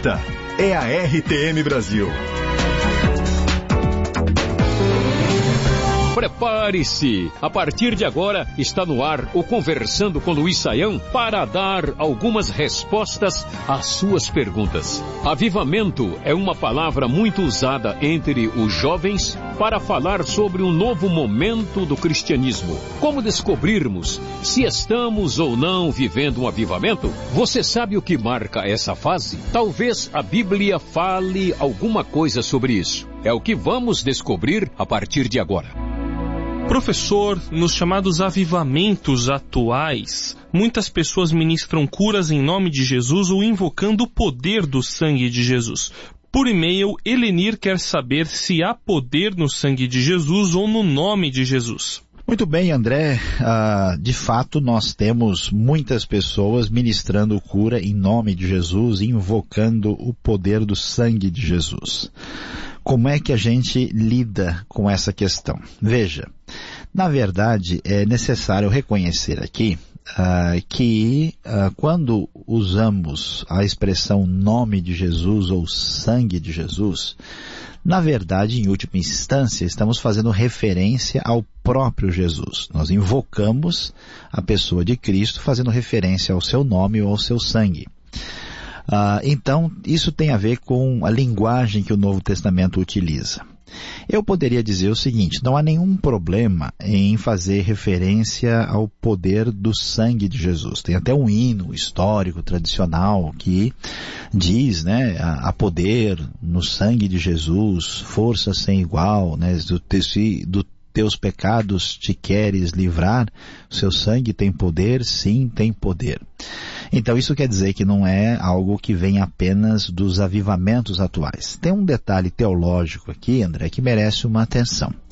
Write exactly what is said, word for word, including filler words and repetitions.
Esta é a R T M Brasil. Prepare-se! A partir de agora está no ar o Conversando com Luiz Saião para dar algumas respostas às suas perguntas. Avivamento é uma palavra muito usada entre os jovens para falar sobre um novo momento do cristianismo. Como descobrirmos se estamos ou não vivendo um avivamento? Você sabe o que marca essa fase? Talvez a Bíblia fale alguma coisa sobre isso. É o que vamos descobrir a partir de agora. Professor, nos chamados avivamentos atuais, muitas pessoas ministram curas em nome de Jesus ou invocando o poder do sangue de Jesus. Por e-mail, Elenir quer saber se há poder no sangue de Jesus ou no nome de Jesus. Muito bem, André. Uh, de fato, nós temos muitas pessoas ministrando cura em nome de Jesus, invocando o poder do sangue de Jesus. Como é que a gente lida com essa questão? Veja, na verdade, é necessário reconhecer aqui uh, que uh, quando usamos a expressão nome de Jesus ou sangue de Jesus, na verdade, em última instância, estamos fazendo referência ao próprio Jesus. Nós invocamos a pessoa de Cristo fazendo referência ao seu nome ou ao seu sangue. Uh, então, isso tem a ver com a linguagem que o Novo Testamento utiliza. Eu poderia dizer o seguinte, não há nenhum problema em fazer referência ao poder do sangue de Jesus. Tem até um hino histórico, tradicional, que diz, né, há poder no sangue de Jesus, força sem igual, né, do, do teus pecados te queres livrar, o seu sangue tem poder, sim, tem poder. Então isso quer dizer que não é algo que vem apenas dos avivamentos atuais. Tem um detalhe teológico aqui, André, que merece uma atenção.